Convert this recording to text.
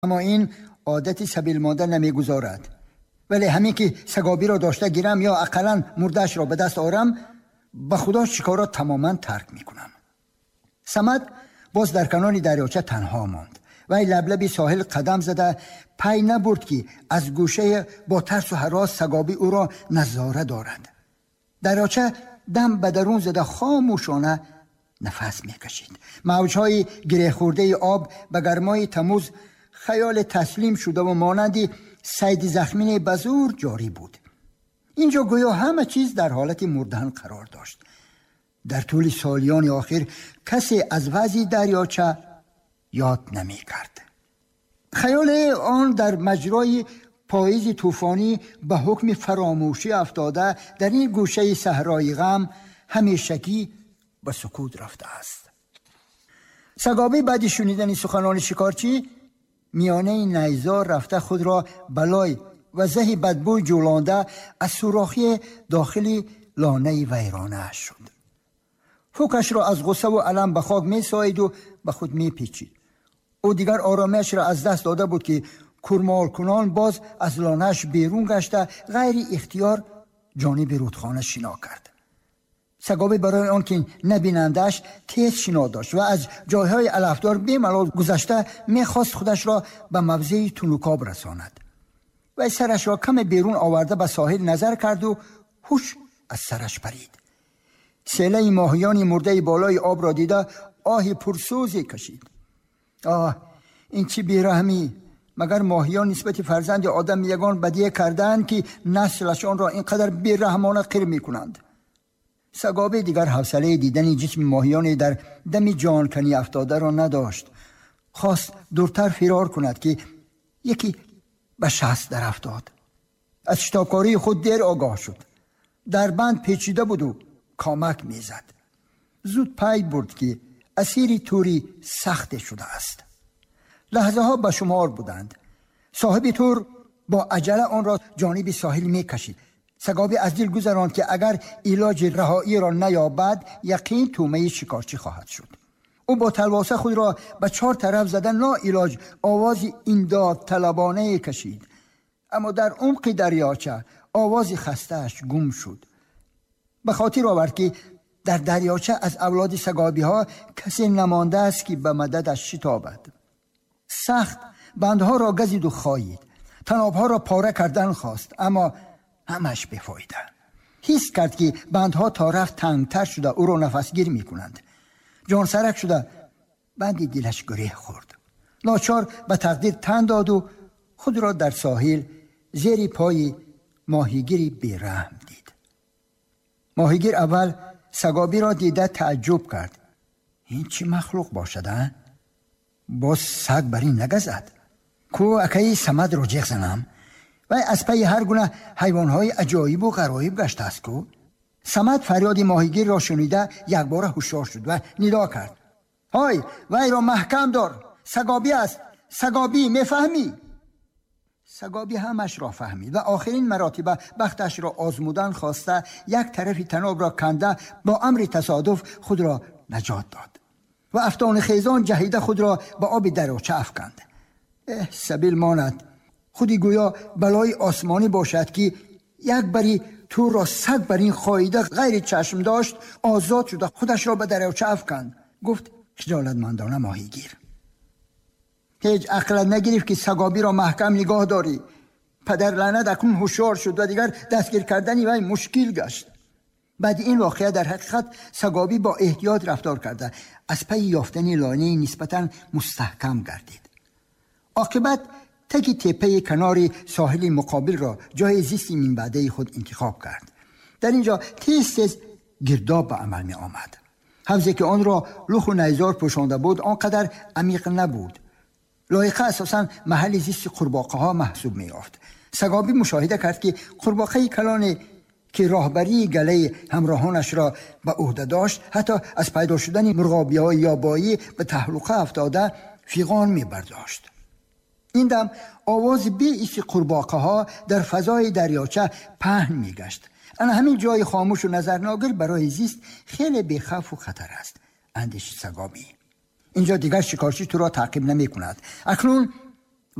اما این عادتی سبیل مانده نمیگذارد. ولی همین که سگابی را داشته گیرم یا اقلا مردش را به دست آورم، به خدا شکار را تماما ترک میکنم. صمد باز در کنار دریاچه تنها ماند. وی لبلب ساحل قدم زده پی نبرد که از گوشه با ترس و هراس سگابی او را نظاره دارد. دریاچه دم به درون زده خاموشانه نفس میکشید. موجهای گره خورده آب به گرمای تموز خیال تسلیم شده و مانندی صید زخمین بزور جاری بود. اینجا گویا همه چیز در حالت مردن قرار داشت. در طول سالیان آخر کسی از وضع دریاچه یاد نمی کرد. خیال آن در مجرای پاییز طوفانی به حکم فراموشی افتاده در این گوشه صحرای غم همیشگی به سکوت رفته است. سگابی بعد شنیدن سخنان شکارچی میانه نیزار رفته خود را بلای و زهی بدبوی جولانده از سوراخی داخلی لانه ویرانه شد. فوکش را از غصه و علم به خاک می سایید و به خود می پیچید. او دیگر آرامش را از دست داده بود که کرمال کنان باز از لانهش بیرون گشته غیر اختیار جانب رودخانه شنا کرد. سگابی برای آن که نبینندش تیز شنا داشت و از جایهای علفدار بی‌ملال گذشته میخواست خودش را به موضع تنوکاب رساند. و سرش را کم بیرون آورده به ساحل نظر کرد و هوش از سرش پرید. سیله ماهیان مرده بالای آب را دیده آه پرسوزی کشید. این چی بیرحمی! مگر ماهیان نسبت فرزند آدم یگان بدیه کردند که نسلشان را اینقدر بیرحمانه قیر میکنند؟ سگابی دیگر حوصله دیدن جسم ماهیان در دم جانکنی افتاده را نداشت. خواست دورتر فرار کند که یکی به شست در افتاد. از شتابکاری خود دیر آگاه شد. در بند پیچیده بود و کامک میزد. زود پی برد که اسیری توری سخت شده است. لحظه ها به شمار بودند. صاحب تور با عجله آن را جانب ساحل میکشید. سگابی از دل گذراند که اگر علاج رهایی را نیابد یقین تومه شکارچی خواهد شد. او با تلواسه خود را به 4 طرف زدن لا علاج آوازی امداد طلبانه کشید. اما در عمق دریاچه آوازی خسته‌اش گم شد. به خاطر آورد که در دریاچه از اولاد سگابی ها کسی نمانده است که به مددش شتابد. سخت بندها را گزید و خایید. تنابها را پاره کردن خواست، اما همش بفایده. حس کرد که بندها تا رفت تنگتر شده او را نفسگیر می کنند. جان سرک شده بندی دلش گریه خورد. ناچار به تقدیر تن داد و خود را در ساحل زیر پای ماهیگیری بیرحم دید. ماهیگیر اول سگابی را دیده تعجب کرد. این چی مخلوق باشد؟ باز سگ بر این نگذد. کو اکی صمد را جیغ زنم؟ و از پی هر گونه حیوانهای عجایب و غرایب گشته است. کو صمد فریاد ماهیگیر را شنیده یک بار هوشیار شد و ندا کرد. های وی را محکم دار، سگابی است، سگابی، میفهمی؟ سگابی همش را فهمید و آخرین مراتب بختش را آزمودن خواسته یک طرف تناب را کنده با امر تصادف خود را نجات داد و افتان خیزان جهیده خود را به آب دریاچه افکند. سبیل ماند خودی گویا بلای آسمانی باشد که یک بری تور را سگ بر این خاییده غیر چشم داشت آزاد شده خودش را به دریاچه افکند. گفت خجالتمندانه ماهیگیر. هیچ عقل نگرفت که سگابی را محکم نگاه داری. پدر لعنت اکنون هوشیار شد و دیگر دستگیر کردنی وی مشکل گشت. بعد این واقعه در حقیقت سگابی با احتیاط رفتار کرده از پی یافتن لانه نسبتاً مستحکم گردید. عاقبت تکی تپه کنار ساحل مقابل را جای زیستی من بعده خود انتخاب کرد. در اینجا تیز گرداب به عمل می آمد. حوضی که آن را لخ و نیزار پوشانده بود آنقدر عمیق نبود. لایقه اساساً محل زیست قورباغه ها محسوب می یافت. سگابی مشاهده کرد که قورباغه کلان که راهبری گله همراهانش را به عهده داشت حتی از پیدا شدن مرغابی‌های یابایی به تهلکه افتاده فیغان می برداشت. این دم آواز بی‌ایس قورباغه ها در فضای دریاچه پهن می گشت. انا همین جای خاموش و نظرناگر برای زیست خیلی بی‌خوف و خطر است. اندیشید سگابی. اینجا دیگر شکارچی تو را تعقیب نمی کند. اکنون